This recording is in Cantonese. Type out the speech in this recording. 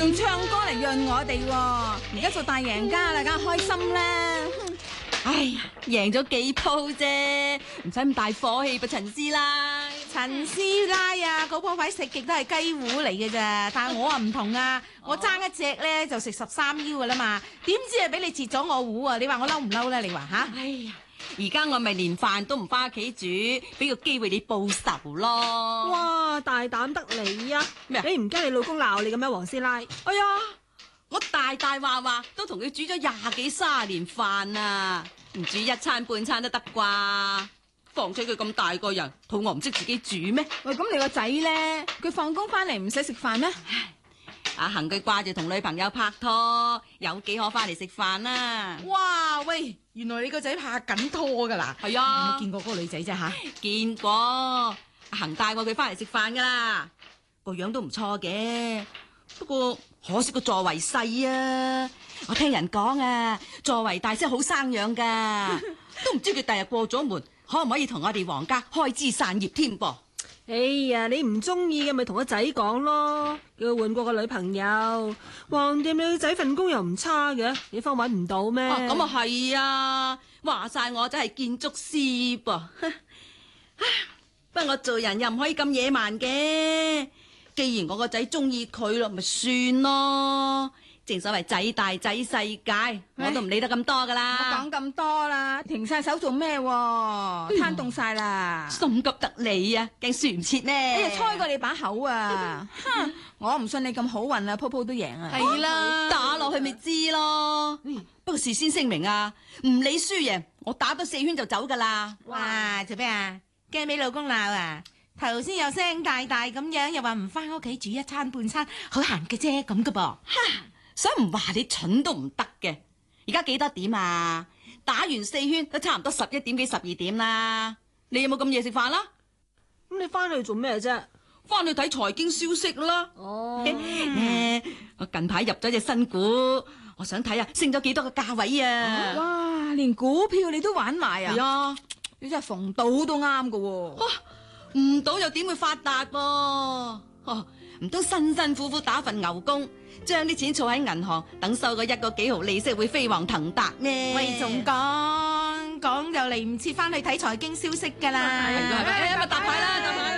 用唱歌嚟潤我哋喎。而家做大贏家啦，梗係開心啦。 哎呀，贏咗幾鋪啫，唔使咁大火氣噃，陳師奶。 陳師奶啊，嗰鋪牌食極都係雞糊嚟嘅咋，但係我啊唔同啊，我爭一隻咧就食13腰噶啦嘛，點知係俾你截咗我糊啊？你話我嬲唔嬲咧？你話吓？ 哎呀，而家我咪連飯都唔翻屋企煮，俾個機會你報仇咯。 哇，大膽得你啊！ 咩啊你唔驚你老公鬧你嘅咩，黃師奶？ 哎呀，我大大話話都同佢煮咗20幾30年飯啊，唔煮一餐半餐都得啩？況且佢咁大個人，肚餓唔識自己煮咩？ 喂，咁你個仔咧，佢放工翻嚟唔使食飯咩？ 阿恒佢掛住同女朋友拍拖，有幾可翻嚟食飯啦？ 哇，喂，原來你個仔拍緊拖噶啦？ 係啊， 有冇見過嗰個女仔啫吓？ 見過，阿恒帶過佢翻嚟食飯噶啦，個樣都唔錯嘅，不過可惜個座位細啊！我聽人講啊，座位大先好生養噶，都唔知佢第日過咗門，可唔可以同我哋黃家開枝散葉添噃？ 哎呀，你唔中意嘅咪同個仔講咯，叫佢換過個女朋友。橫掂你個仔份工又唔差嘅，你方搵唔到咩？ 咁啊係啊，話晒我真係建築師噃。不過我做人又唔可以咁野蠻嘅，既然我個仔中意佢咯，咪算咯。正所謂仔大仔世界，我都唔理得咁多噶唔好啦。 講咁多啦，停晒手做咩？攤凍晒啦！ 心急得你啊，驚輸唔切咩？ 哎呀，猜過你把口啊！哼，我唔信你咁好運啊，鋪鋪都贏啊！ 係啦，打落去咪知咯。不過事先聲明啊，唔理輸贏，我打多4圈就走噶啦。 哇，做咩啊？驚俾老公鬧啊？頭先又聲大大咁樣，又話唔翻屋企煮一餐半餐，好閒嘅啫咁噶噃。 想唔話你蠢都唔得嘅。而家幾多點啊？打完4圈都差唔多11點幾12點啦。你有冇咁夜食飯啦？ 咁你翻去做咩啫？ 翻去睇財經消息啦。 哦， 我近排入咗隻新股，我想睇下升咗幾多個價位啊。 哇，連股票你都玩埋啊？ 係啊， 你真係逢賭都啱噶。 唔賭又點會發達噃？唔通辛辛苦苦打份牛工，將啲錢儲喺銀行，等收個1個幾毫利息會飛黃騰達咩？ 喂，仲講就嚟唔切翻去睇財經消息噶啦。 係咪？搭牌啦，搭牌。